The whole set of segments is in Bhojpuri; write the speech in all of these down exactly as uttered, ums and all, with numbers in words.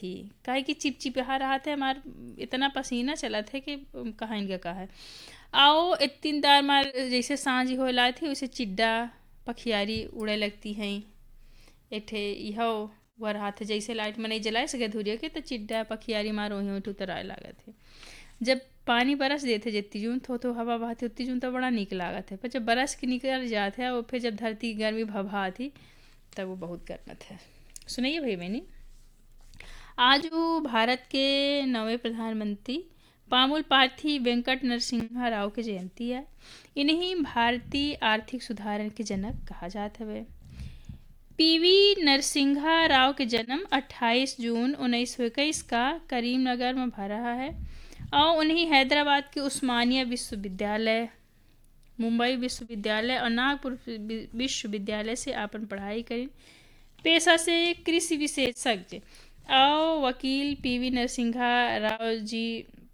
थी, काहे कि चिपचिपा रहा था हमार, इतना पसीना चला था कि कहाँ इनका कहा है। आओ इतनी दार मार जैसे सांझ हो ला थी वैसे चिड्डा पखियारी उड़े लगती हैं। एठे यह वह रहा था जैसे लाइट में नहीं जलाए सके धुरिया के तो चिड्डा पखियारी मारो ही उठ उतर आए लागत है। जब पानी बरस देते जितनी जून थो तो हवा बहती उतनी जून तो बड़ा निक लागत है, पर जब बरस के निकल जाते है और फिर जब धरती की गर्मी भभा थी तब वो बहुत गर्मत है। सुनिए भाई बहनी, आज वो भारत के नवे प्रधानमंत्री पामुल पार्थी वेंकट नरसिम्हा राव की जयंती है। इन्हीं भारतीय आर्थिक सुधारण के जनक कहा जाता है। पीवी नरसिम्हा राव के जन्म अट्ठाईस जून उन्नीस सौ इक्कीस का करीमनगर में भा रहा है और उन्हीं हैदराबाद के उस्मानिया विश्वविद्यालय, मुंबई विश्वविद्यालय और नागपुर विश्वविद्यालय से अपन पढ़ाई करी। पेशा से कृषि विशेषज्ञ और वकील पीवी नरसिम्हा राव जी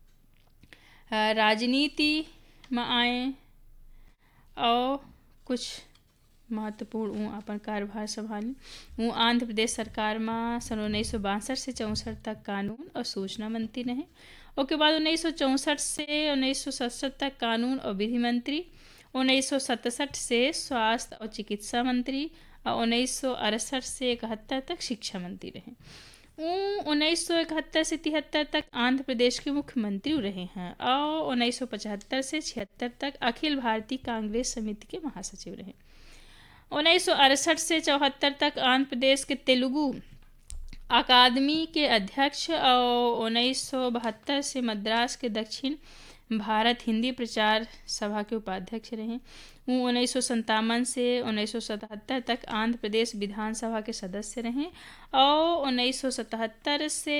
राजनीति में आए और कुछ महत्वपूर्ण अपन कार्यभार संभाली। वो आंध्र प्रदेश सरकार में सन उन्नीस सौ बासठ से चौंसठ तक कानून और सूचना मंत्री रहे। उसके बाद उन्नीस सौ चौंसठ से उन्नीस सौ सड़सठ तक कानून और विधि मंत्री, उन्नीस सौ सतसठ से स्वास्थ्य और चिकित्सा मंत्री और उन्नीस सौ अड़सठ से इकहत्तर तक शिक्षा मंत्री रहे। वो उन्नीस सौ इकहत्तर से तिहत्तर तक आंध्र प्रदेश के मुख्यमंत्री रहे हैं और उन्नीस सौ पचहत्तर से छिहत्तर तक अखिल भारतीय कांग्रेस समिति के महासचिव रहे। उन्नीस सौ अड़सठ से चौहत्तर तक आंध्र प्रदेश के तेलुगु अकादमी के अध्यक्ष और उन्नीस सौ बहत्तर से मद्रास के दक्षिण भारत हिंदी प्रचार सभा के उपाध्यक्ष रहे। वो उन्नीस सौ संतावन से उन्नीस सौ सतहत्तर तक आंध्र प्रदेश विधानसभा के सदस्य रहे और उन्नीस सौ सतहत्तर से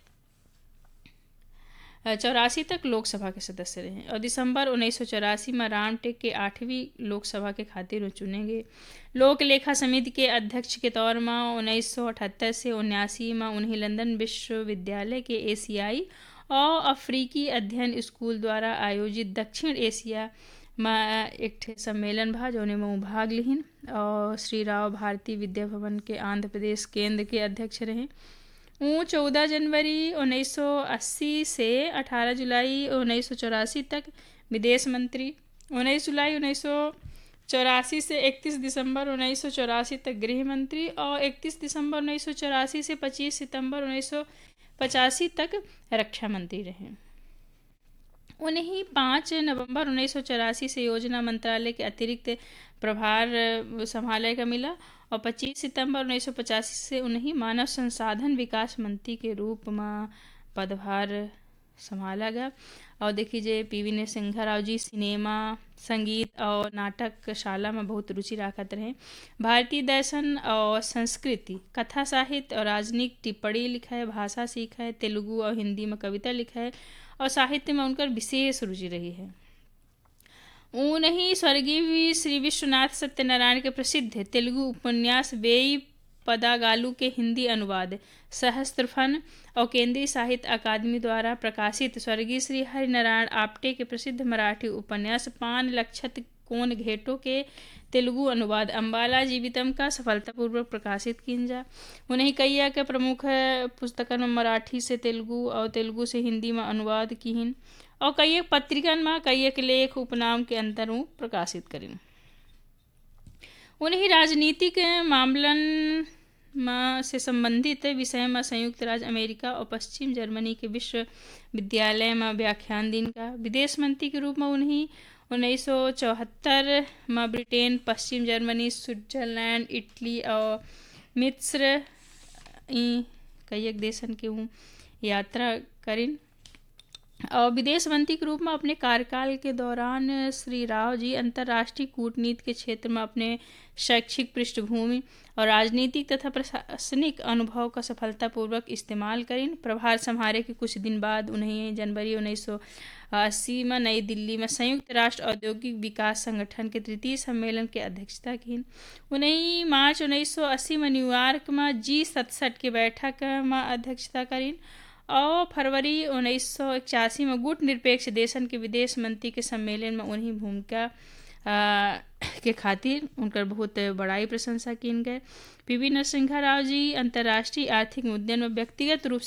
चौरासी तक लोकसभा के सदस्य रहे और दिसंबर उन्नीस सौ चौरासी में रामटेक के आठवीं लोकसभा के खातिर वो चुने गए। लोक लेखा समिति के अध्यक्ष के तौर में उन्नीस सौ अठहत्तर से उन्यासी में उन्हें लंदन विश्वविद्यालय के एशियाई और अफ्रीकी अध्ययन स्कूल द्वारा आयोजित दक्षिण एशिया में एक सम्मेलन भा जोने में भाग लिहिन और श्री राव भारतीय विद्या भवन के आंध्र प्रदेश केंद्र के अध्यक्ष रहे। वो चौदह जनवरी उन्नीस सौ अस्सी से अठारह जुलाई उन्नीस सौ चौरासी तक विदेश मंत्री, उन्नीस जुलाई उन्नीस सौ चौरासी से इकतीस दिसंबर उन्नीस सौ चौरासी तक गृह मंत्री और इकतीस दिसंबर उन्नीस सौ चौरासी से पच्चीस सितंबर उन्नीस सौ पचासी तक रक्षा मंत्री रहे। उन्हीं पाँच नवंबर उन्नीस सौ चौरासी से योजना मंत्रालय के अतिरिक्त प्रभार संभालने का मिला और पच्चीस सितंबर उन्नीस सौ पचासी से उन्हें मानव संसाधन विकास मंत्री के रूप में पदभार संभाला गया। और देखिए पीवी नरसिम्हा राव जी सिनेमा, संगीत और नाटक शाला में बहुत रुचि रखत रहे। भारतीय दर्शन और संस्कृति, कथा साहित्य और राजनीतिक टिप्पणी लिखा है, भाषा सीखा है, तेलुगु और हिंदी में कविता लिखा है और साहित्य में उनकर विशेष रुचि रही है। उन्हीं स्वर्गीय श्री विश्वनाथ सत्यनारायण के प्रसिद्ध तेलुगु उपन्यास वेई पदागालू के हिंदी अनुवाद सहस्त्रफन और केंद्रीय साहित्य अकादमी द्वारा प्रकाशित स्वर्गीय श्री हरिनारायण आप्टे के प्रसिद्ध मराठी उपन्यास पान लक्षत कोन घेटो के तेलुगु अनुवाद अम्बाला जीवितम का सफलतापूर्वक प्रकाशित किन जा। उन्हीं कई के प्रमुख पुस्तकन में मराठी से तेलुगु और तेलुगु से हिंदी में अनुवाद किन और कई पत्रिकन में कई लेख उपनाम के अंतर प्रकाशित करिन। उन्हीं राजनीतिक मामलन में से संबंधित विषय में संयुक्त राज्य अमेरिका और पश्चिम जर्मनी के विश्वविद्यालय में व्याख्यान दिन का। विदेश मंत्री के रूप में उन्हीं उन्नीस सौ चौहत्तर में ब्रिटेन, पश्चिम जर्मनी, स्विट्जरलैंड, इटली और मिस्र कई देशन के यात्रा करिन और विदेश मंत्री के रूप में अपने कार्यकाल के दौरान श्री राव जी अंतर्राष्ट्रीय कूटनीति के क्षेत्र में अपने शैक्षिक पृष्ठभूमि और राजनीतिक तथा प्रशासनिक अनुभव का सफलतापूर्वक इस्तेमाल करें। प्रभार संभाले के कुछ दिन बाद उन्हें जनवरी उन्नीस सौ अस्सी में नई दिल्ली में संयुक्त राष्ट्र औद्योगिक विकास संगठन के तृतीय सम्मेलन के अध्यक्षता की। उन्हें मार्च उन्नीस सौ अस्सी में न्यूयॉर्क में जी सतसठ की बैठक में अध्यक्षता करें और फरवरी उन्नीस सौ इक्यासी में गुट निरपेक्ष देशन के विदेश मंत्री के सम्मेलन में उन्हीं भूमिका के खातिर उनकर बहुत बड़ाई प्रशंसा की गए। पीवी नरसिम्हा राव जी अंतर्राष्ट्रीय आर्थिक मुद्दों में व्यक्तिगत रूप